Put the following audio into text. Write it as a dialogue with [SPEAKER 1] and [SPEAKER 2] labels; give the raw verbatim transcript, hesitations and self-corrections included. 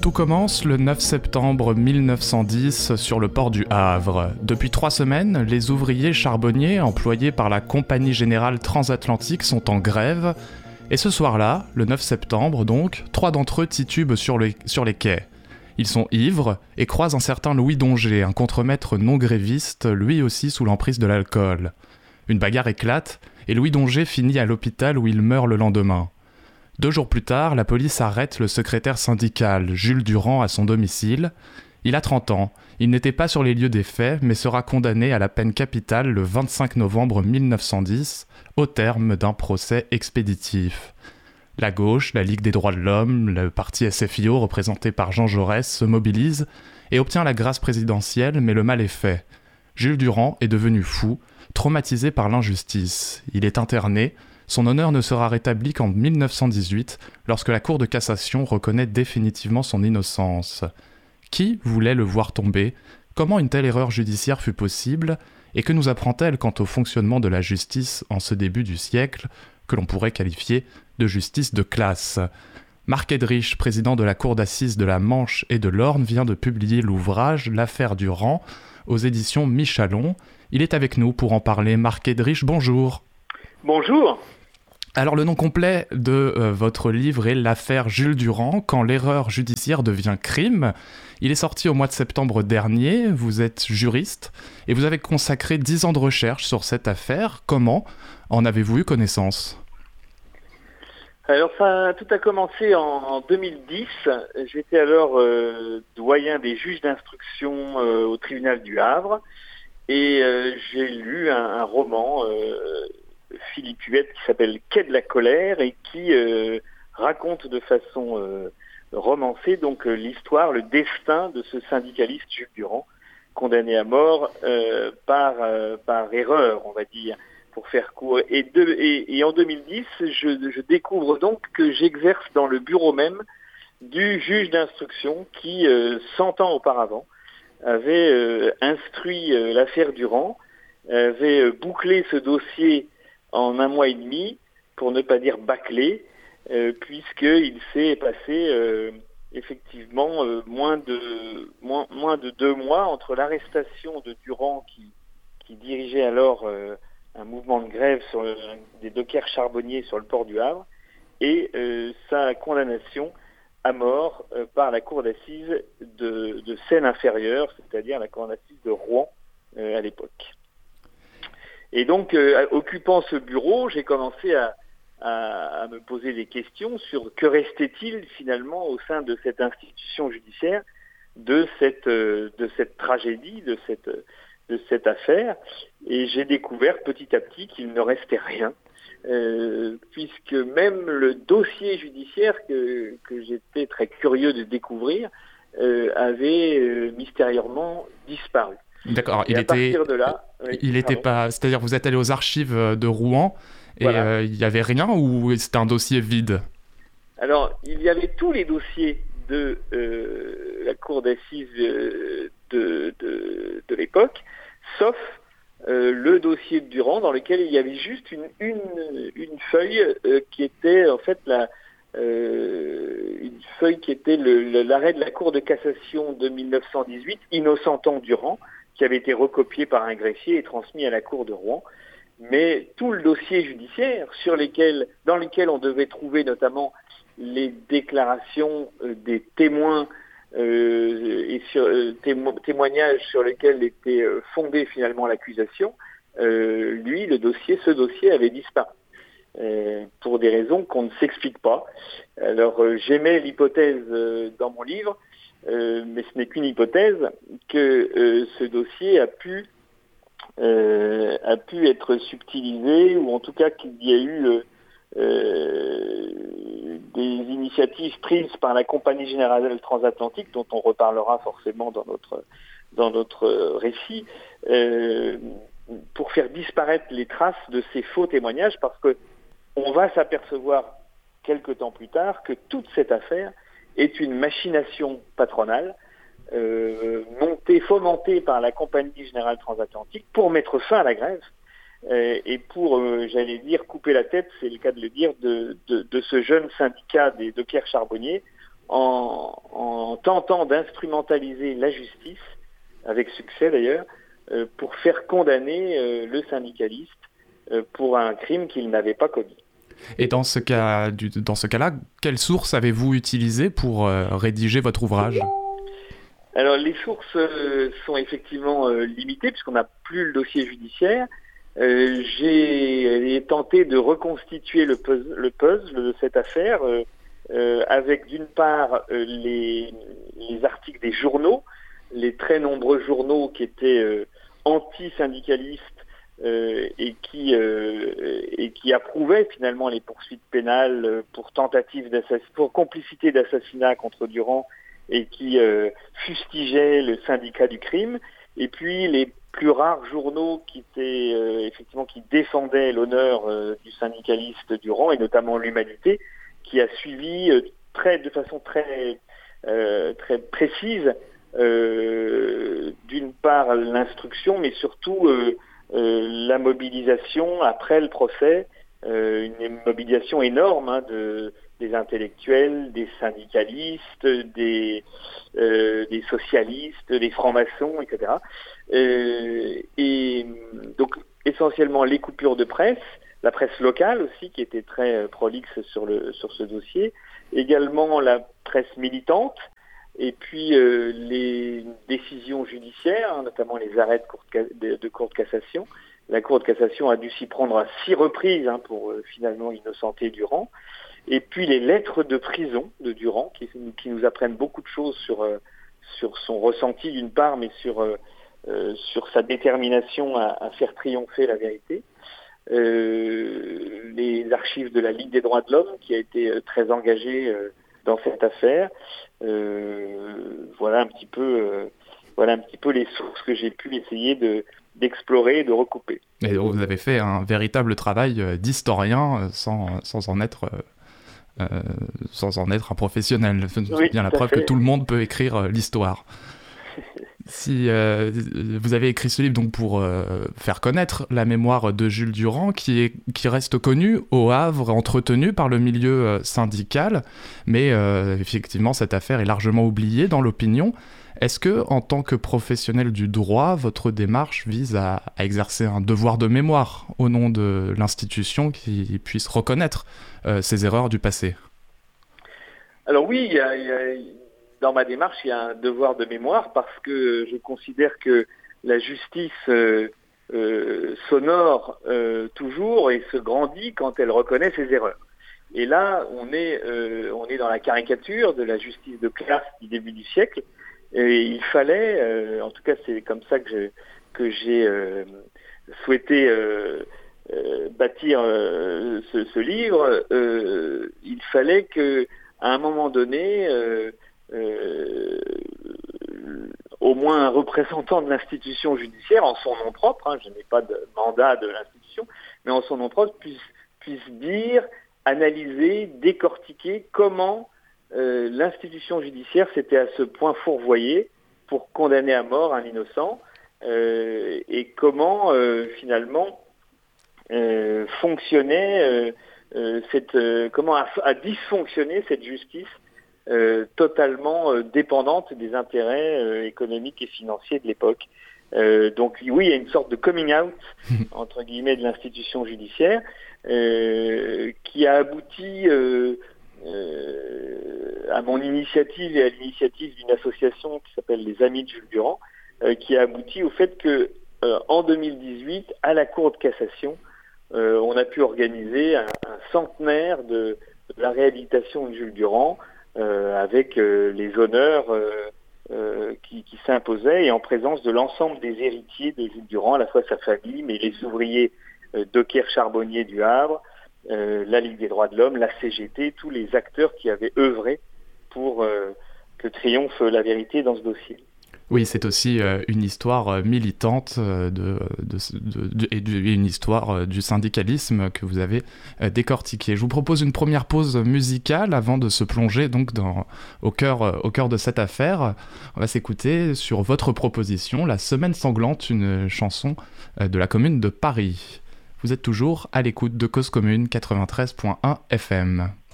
[SPEAKER 1] Tout commence le neuf septembre mille neuf cent dix sur le port du Havre. Depuis trois semaines, les ouvriers charbonniers employés par la Compagnie Générale Transatlantique sont en grève. Et ce soir-là, le neuf septembre donc, trois d'entre eux titubent sur les, sur les quais. Ils sont ivres et croisent un certain Louis Donget, un contremaître non gréviste, lui aussi sous l'emprise de l'alcool. Une bagarre éclate et Louis Donget finit à l'hôpital où il meurt le lendemain. Deux jours plus tard, la police arrête le secrétaire syndical, Jules Durand, à son domicile. Il a trente ans, il n'était pas sur les lieux des faits, mais sera condamné à la peine capitale le vingt-cinq novembre mille neuf cent dix, au terme d'un procès expéditif. La gauche, la Ligue des droits de l'homme, le parti S F I O représenté par Jean Jaurès se mobilise et obtient la grâce présidentielle, mais le mal est fait. Jules Durand est devenu fou, traumatisé par l'injustice. Il est interné. Son honneur ne sera rétabli qu'en mille neuf cent dix-huit, lorsque la Cour de cassation reconnaît définitivement son innocence. Qui voulait le voir tomber ? Comment une telle erreur judiciaire fut possible ? Et que nous apprend-elle quant au fonctionnement de la justice en ce début du siècle, que l'on pourrait qualifier de justice de classe ? Marc Edrich, président de la Cour d'assises de la Manche et de l'Orne, vient de publier l'ouvrage « L'affaire Durand » aux éditions Michalon. Il est avec nous pour en parler. Marc Edrich, bonjour.
[SPEAKER 2] Bonjour.
[SPEAKER 1] Alors, le nom complet de euh, votre livre est « L'affaire Jules Durand, quand l'erreur judiciaire devient crime ». Il est sorti au mois de septembre dernier. Vous êtes juriste et vous avez consacré dix ans de recherche sur cette affaire. Comment en avez-vous eu connaissance ?
[SPEAKER 2] Alors, ça, tout a commencé en, en deux mille dix. J'étais alors euh, doyen des juges d'instruction euh, au tribunal du Havre et euh, j'ai lu un, un roman euh, Philippe Huette qui s'appelle « Quai de la colère » et qui euh, raconte de façon euh, romancée donc euh, l'histoire, le destin de ce syndicaliste Jules Durand, condamné à mort euh, par, euh, par erreur, on va dire, pour faire court. Et, de, et, et en deux mille dix, je, je découvre donc que j'exerce dans le bureau même du juge d'instruction qui, euh, cent ans auparavant, avait euh, instruit euh, l'affaire Durand, avait euh, bouclé ce dossier en un mois et demi, pour ne pas dire bâclé, euh, puisqu'il s'est passé euh, effectivement euh, moins de moins, moins de deux mois entre l'arrestation de Durand qui, qui dirigeait alors euh, un mouvement de grève sur le, des dockers charbonniers sur le port du Havre et euh, sa condamnation à mort euh, par la cour d'assises de, de Seine-Inférieure, c'est-à-dire la cour d'assises de Rouen euh, à l'époque. Et donc, euh, occupant ce bureau, j'ai commencé à, à, à me poser des questions sur que restait-il finalement au sein de cette institution judiciaire, de cette, euh, de cette tragédie, de cette, de cette affaire. Et j'ai découvert petit à petit qu'il ne restait rien, euh, puisque même le dossier judiciaire que, que j'étais très curieux de découvrir euh, avait euh, mystérieusement disparu.
[SPEAKER 1] D'accord,
[SPEAKER 2] et
[SPEAKER 1] il
[SPEAKER 2] à
[SPEAKER 1] était,
[SPEAKER 2] partir de là, oui,
[SPEAKER 1] il était pas, c'est-à-dire vous êtes allé aux archives de Rouen et
[SPEAKER 2] voilà.
[SPEAKER 1] euh, il y avait rien ou c'était un dossier vide ?
[SPEAKER 2] Alors, il y avait tous les dossiers de euh, la cour d'assises de, de, de, de l'époque, sauf euh, le dossier de Durand dans lequel il y avait juste une, une, une feuille euh, qui était en fait la, euh, une feuille qui était le, le, l'arrêt de la Cour de cassation de mille neuf cent dix-huit, innocentant Durand, qui avait été recopié par un greffier et transmis à la Cour de Rouen. Mais tout le dossier judiciaire sur lesquels, dans lequel on devait trouver notamment les déclarations euh, des témoins euh, et sur, euh, témo- témoignages sur lesquels était euh, fondée finalement l'accusation, euh, lui, le dossier, ce dossier avait disparu. Euh, pour des raisons qu'on ne s'explique pas. Alors euh, j'émets l'hypothèse euh, dans mon livre, euh, mais ce n'est qu'une hypothèse, que euh, ce dossier a pu euh, a pu être subtilisé, ou en tout cas qu'il y a eu euh, euh, des initiatives prises par la Compagnie Générale Transatlantique, dont on reparlera forcément dans notre dans notre récit, euh, pour faire disparaître les traces de ces faux témoignages, parce que on va s'apercevoir quelque temps plus tard que toute cette affaire est une machination patronale euh, montée, fomentée par la Compagnie Générale Transatlantique pour mettre fin à la grève euh, et pour, euh, j'allais dire, couper la tête, c'est le cas de le dire, de, de, de ce jeune syndicat des dockers charbonniers en, en tentant d'instrumentaliser la justice, avec succès d'ailleurs, euh, pour faire condamner euh, le syndicaliste euh, pour un crime qu'il n'avait pas commis.
[SPEAKER 1] Et dans ce cas, du, dans ce cas-là, quelles sources avez-vous utilisées pour euh, rédiger votre ouvrage ?
[SPEAKER 2] Alors les sources euh, sont effectivement euh, limitées puisqu'on n'a plus le dossier judiciaire. Euh, j'ai tenté de reconstituer le puzzle, le puzzle de cette affaire euh, euh, avec d'une part euh, les, les articles des journaux, les très nombreux journaux qui étaient euh, anti-syndicalistes euh, et qui euh, et qui approuvaient finalement les poursuites pénales pour tentative d'assassinat, pour complicité d'assassinat contre Durand, et qui euh, fustigeaient le syndicat du crime, et puis les plus rares journaux qui étaient euh, effectivement qui défendaient l'honneur euh, du syndicaliste Durand, et notamment l'Humanité, qui a suivi euh, très de façon très euh, très précise euh, d'une part l'instruction, mais surtout euh, euh, la mobilisation après le procès, euh, une mobilisation énorme hein, de des intellectuels, des syndicalistes, des, euh, des socialistes, des francs-maçons, et cetera. Euh, et donc essentiellement les coupures de presse, la presse locale aussi qui était très prolixe sur le sur ce dossier, également la presse militante, et puis euh, les décisions judiciaires, hein, notamment les arrêts de cour de, de, de cour de cassation. La Cour de cassation a dû s'y prendre à six reprises hein, pour euh, finalement innocenter Durand. Et puis les lettres de prison de Durand, qui, qui nous apprennent beaucoup de choses sur, euh, sur son ressenti d'une part, mais sur, euh, euh, sur sa détermination à, à faire triompher la vérité. Euh, les archives de la Ligue des droits de l'homme, qui a été euh, très engagée euh, dans cette affaire. Euh, voilà un petit peu, euh, voilà un petit peu les sources que j'ai pu essayer de d'explorer et de recouper.
[SPEAKER 1] Et vous avez fait un véritable travail d'historien sans, sans en être... Euh, sans en être un professionnel. C'est oui, bien la preuve fait. Que tout le monde peut écrire euh, l'histoire. Si euh, vous avez écrit ce livre donc pour euh, faire connaître la mémoire de Jules Durand, qui est qui reste connu au Havre, entretenu par le milieu euh, syndical, mais euh, effectivement cette affaire est largement oubliée dans l'opinion. Est-ce que, en tant que professionnel du droit, votre démarche vise à, à exercer un devoir de mémoire au nom de l'institution qui puisse reconnaître euh, ses erreurs du passé ?
[SPEAKER 2] Alors oui, il y a, il y a, dans ma démarche, il y a un devoir de mémoire parce que je considère que la justice euh, euh, s'honore euh, toujours et se grandit quand elle reconnaît ses erreurs. Et là, on est, euh, on est dans la caricature de la justice de classe du début du siècle. Et il fallait, euh, en tout cas c'est comme ça que, je, que j'ai euh, souhaité euh, euh, bâtir euh, ce, ce livre, euh, il fallait que à un moment donné, euh, euh, au moins un représentant de l'institution judiciaire, en son nom propre, hein, je n'ai pas de mandat de l'institution, mais en son nom propre, puisse, puisse dire, analyser, décortiquer comment Euh, l'institution judiciaire s'était à ce point fourvoyée pour condamner à mort un innocent euh, et comment euh, finalement euh, fonctionnait euh, euh, cette euh, comment a, a dysfonctionné cette justice euh, totalement euh, dépendante des intérêts euh, économiques et financiers de l'époque. Euh, donc oui, il y a une sorte de coming out entre guillemets de l'institution judiciaire euh, qui a abouti euh, Euh, à mon initiative et à l'initiative d'une association qui s'appelle les Amis de Jules Durand, euh, qui a abouti au fait que euh, en deux mille dix-huit, à la Cour de cassation, euh, on a pu organiser un, un centenaire de, de la réhabilitation de Jules Durand euh, avec euh, les honneurs euh, euh, qui, qui s'imposaient et en présence de l'ensemble des héritiers de Jules Durand, à la fois sa famille, mais les ouvriers euh, dockers charbonniers du Havre, Euh, la Ligue des droits de l'homme, la C G T, tous les acteurs qui avaient œuvré pour euh, que triomphe la vérité dans ce dossier.
[SPEAKER 1] Oui, c'est aussi euh, une histoire euh, militante euh, de, de, de, de, et, de, et une histoire euh, du syndicalisme que vous avez euh, décortiqué. Je vous propose une première pause musicale avant de se plonger donc dans, au, cœur, euh, au cœur de cette affaire. On va s'écouter sur votre proposition, La Semaine sanglante, une chanson euh, de la commune de Paris. Vous êtes toujours à l'écoute de Cause Commune quatre-vingt-treize point un F M.